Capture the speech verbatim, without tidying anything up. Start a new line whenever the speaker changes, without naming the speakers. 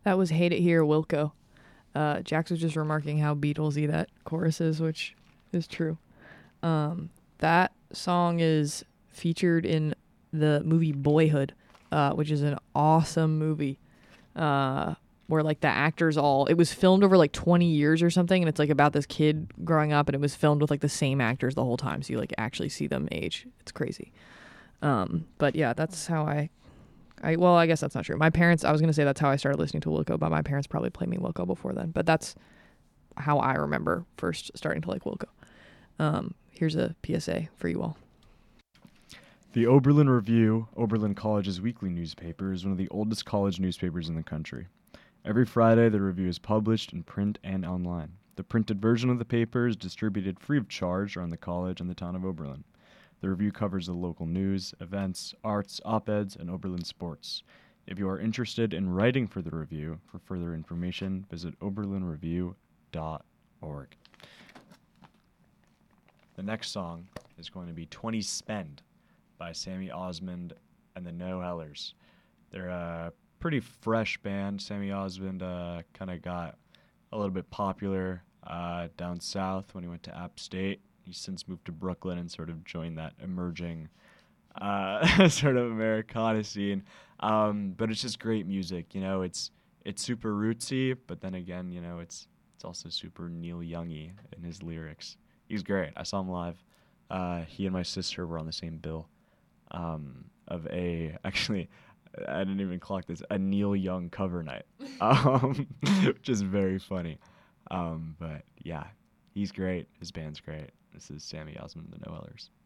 That was Hate It Here, Wilco. Uh, Jax was just remarking how Beatlesy that chorus is, which is true. Um, that song is featured in the movie Boyhood, uh, which is an awesome movie. Uh, where like the actors all, it was filmed over like twenty years or something, and it's like about this kid growing up, and it was filmed with like the same actors the whole time, so you like actually see them age. It's crazy. Um, but yeah, that's how I, I well, I guess that's not true. My parents, I was gonna say that's how I started listening to Wilco, but my parents probably played me Wilco before then. But that's how I remember first starting to like Wilco. Um, here's a P S A for you all.
The Oberlin Review, Oberlin College's weekly newspaper, is one of the oldest college newspapers in the country. Every Friday, the review is published in print and online. The printed version of the paper is distributed free of charge around the college and the town of Oberlin. The review covers the local news, events, arts, op-eds, and Oberlin sports. If you are interested in writing for the review, for further information, visit oberlin review dot org. The next song is going to be twenty Spend by Sammy Osmond and the No Hellers. They're a pretty fresh band. Sammy Osmond uh, kind of got a little bit popular uh, down south when he went to App State. He's since moved to Brooklyn and sort of joined that emerging uh, sort of Americana scene. Um, but it's just great music. You know, it's it's super rootsy, but then again, you know, it's it's also super Neil Young-y in his lyrics. He's great. I saw him live. Uh, he and my sister were on the same bill. Um, of a, actually, I didn't even clock this, a Neil Young cover night, um, which is very funny. Um, but yeah, he's great. His band's great. This is Sammy Osmond and the No Hellers.